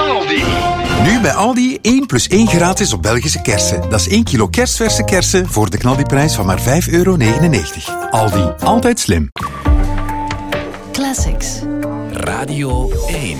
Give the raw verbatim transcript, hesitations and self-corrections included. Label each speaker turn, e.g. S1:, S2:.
S1: Aldi.
S2: Nu bij Aldi één plus één gratis op Belgische kersen. Dat is één kilo kerstverse kersen voor de knaldiprijs van maar vijf euro negenennegentig. Aldi, altijd slim.
S3: Classics.
S4: Radio één.